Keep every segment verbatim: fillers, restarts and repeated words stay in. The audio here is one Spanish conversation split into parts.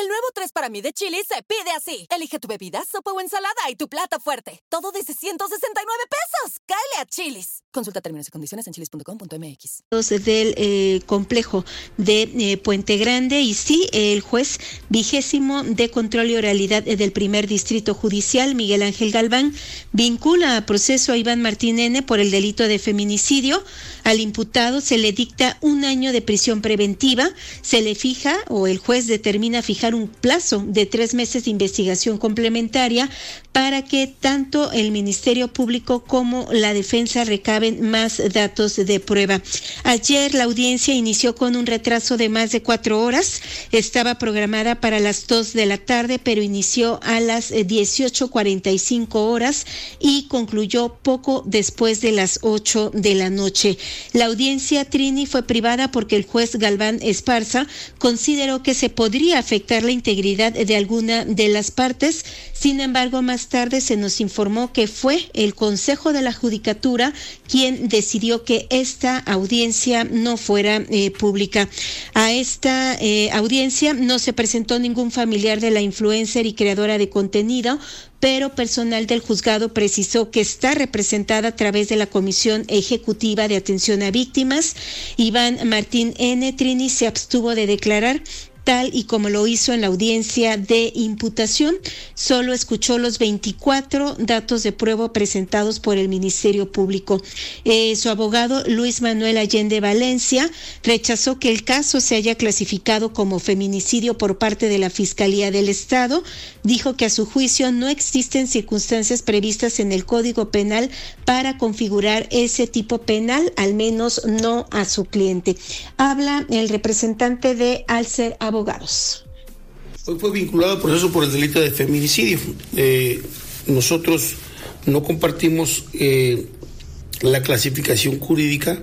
El nuevo tres para mí de Chili's se pide así. Elige tu bebida, sopa o ensalada y tu plato fuerte. Todo desde ciento sesenta y nueve pesos. ¡Cáele a Chili's! Consulta términos y condiciones en chilis punto com punto m x. Del eh, complejo de eh, Puente Grande, y sí, el juez vigésimo de control y oralidad del primer distrito judicial, Miguel Ángel Galván, vincula a proceso a Iván Martín N. por el delito de feminicidio. Al imputado se le dicta un año de prisión preventiva, se le fija o el juez determina fijar un plazo de tres meses de investigación complementaria para que tanto el Ministerio Público como la defensa recaben más datos de prueba. Ayer la audiencia inició con un retraso de más de cuatro horas. Estaba programada para las dos de la tarde, pero inició a las dieciocho cuarenta y cinco horas y concluyó poco después de las ocho de la noche. La audiencia, Trini, fue privada porque el juez Galván Esparza consideró que se podría afectar la integridad de alguna de las partes. Sin embargo, más tarde se nos informó que fue el Consejo de la Judicatura quien decidió que esta audiencia no fuera eh, pública. A esta eh, audiencia no se presentó ningún familiar de la influencer y creadora de contenido, pero personal del juzgado precisó que está representada a través de la Comisión Ejecutiva de Atención a Víctimas. Iván Martín N. Trini se abstuvo de declarar, tal y como lo hizo en la audiencia de imputación. Solo escuchó los veinticuatro datos de prueba presentados por el Ministerio Público. Eh, su abogado, Luis Manuel Allende Valencia, rechazó que el caso se haya clasificado como feminicidio por parte de la Fiscalía del Estado. Dijo que a su juicio no existen circunstancias previstas en el Código Penal para configurar ese tipo penal, al menos no a su cliente. Habla el representante de Alcer Abogados. Hoy fue vinculado al proceso por el delito de feminicidio. Eh, nosotros no compartimos eh, la clasificación jurídica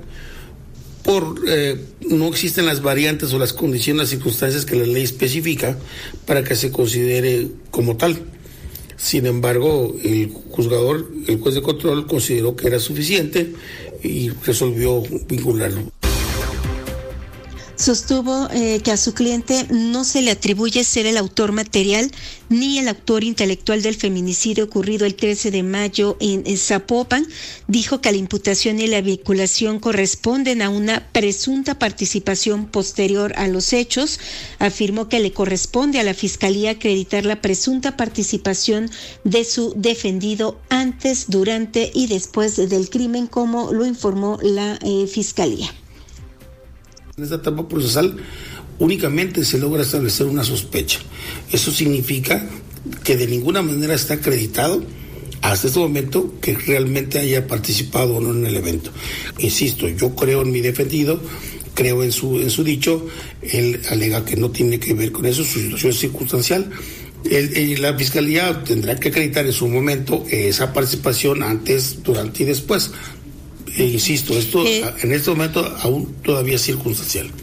por eh, no existen las variantes o las condiciones, las circunstancias que la ley especifica para que se considere como tal. Sin embargo, el juzgador, el juez de control, consideró que era suficiente y resolvió vincularlo. Sostuvo eh, que a su cliente no se le atribuye ser el autor material ni el autor intelectual del feminicidio ocurrido el trece de mayo en, en Zapopan. Dijo que la imputación y la vinculación corresponden a una presunta participación posterior a los hechos. Afirmó que le corresponde a la Fiscalía acreditar la presunta participación de su defendido antes, durante y después del crimen, como lo informó la eh, Fiscalía. En esta etapa procesal únicamente se logra establecer una sospecha. Eso significa que de ninguna manera está acreditado hasta este momento que realmente haya participado o no en el evento. Insisto, yo creo en mi defendido, creo en su, en su dicho, él alega que no tiene que ver con eso, su situación es circunstancial. El, el, la Fiscalía tendrá que acreditar en su momento esa participación antes, durante y después. Eh, insisto, esto eh, en este momento aún todavía es circunstancial.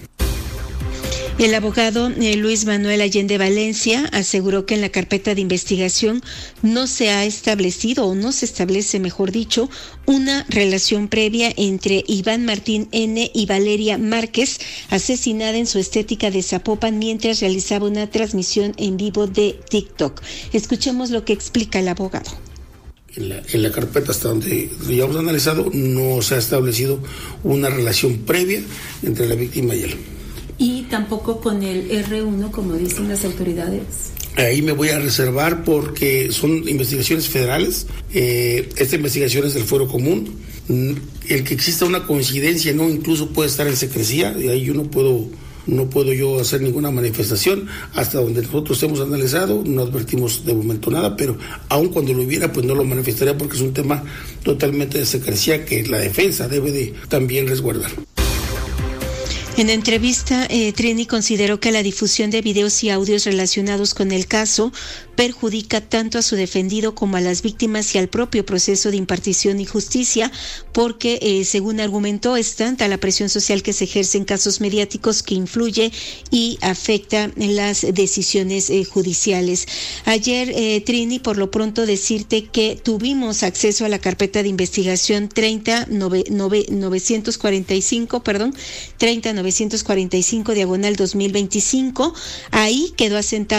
El abogado eh, Luis Manuel Allende Valencia aseguró que en la carpeta de investigación no se ha establecido, o no se establece, mejor dicho, una relación previa entre Iván Martín N. y Valeria Márquez, asesinada en su estética de Zapopan mientras realizaba una transmisión en vivo de TikTok. Escuchemos lo que explica el abogado. En la, en la carpeta hasta donde ya hemos analizado no se ha establecido una relación previa entre la víctima y él. Y tampoco con el erre uno, como dicen las autoridades. Ahí me voy a reservar porque son investigaciones federales. Eh, esta investigación es del fuero común. El que exista una coincidencia no incluso puede estar en secrecía. De ahí yo no puedo no puedo yo hacer ninguna manifestación. Hasta donde nosotros hemos analizado, no advertimos de momento nada, pero aun cuando lo hubiera, pues no lo manifestaría porque es un tema totalmente de secrecía que la defensa debe de también resguardar. En entrevista, eh, Trini consideró que la difusión de videos y audios relacionados con el caso perjudica tanto a su defendido como a las víctimas y al propio proceso de impartición y justicia, porque, eh, según argumentó, es tanta la presión social que se ejerce en casos mediáticos que influye y afecta en las decisiones eh, judiciales. Ayer, eh, Trini, por lo pronto decirte que tuvimos acceso a la carpeta de investigación treinta novecientos cuarenta y cinco, perdón, treinta novecientos cuarenta y cinco diagonal dos mil veinticinco. Ahí quedó asentado